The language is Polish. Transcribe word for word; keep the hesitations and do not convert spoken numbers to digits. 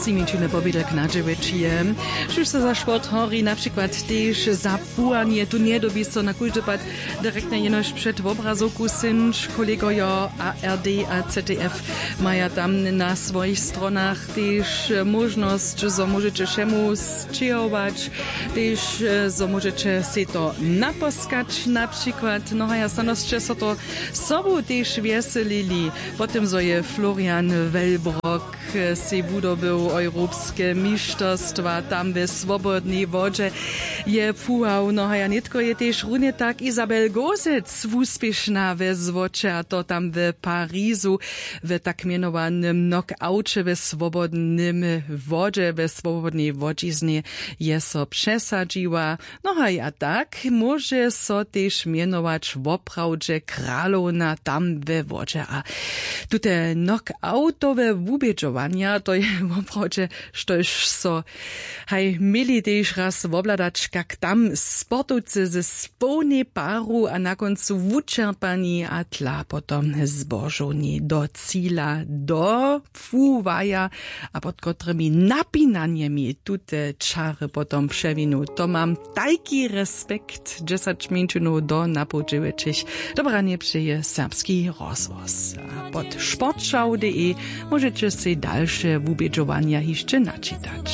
Siminčine pobídek na dževečije. Šuž se za šport horí například tež za púanie. Tu nedobí so na kúždy pad direktne jenož před obrazovku synč. Kolegojo A R D a Z D F maja tam na svojich stronách tež možnosť, že so môžete všemu sčihovať, tež so môžete si to naposkať napríklad. No a ja stanosť, so to sobu tež vieselili. Potom so je Florian Wellbrock si budobil európske mišterstva tam ve svobodnej vode je púhal. No a ja netko je tež runie tak Isabel Gosec úspešná ve zvoče a to tam v Parízu v tak menovanym knockouče ve svobodnym vode, ve svobodnej vodizne je so přesadžiła. No a ja tak môže so tež menować v opravde kráľovna tam ve vode. A tute knockoutové vubedžovania, to je v opravde, štož so haj mili tež raz vobladać, kak tam sportovce ze spolnej paru a na koncu vučerpaní a tla potom zbožovní do cíla dopfúvaja a pod kotrými napínaniemi tute čary potom převinu. To mám tajký respekt, desať minčinov do napodživečich. Dobranie přeje Serbský rozhlas. A pod sportschau tečka de môžete si dalšie vubedžovania ešte načítať.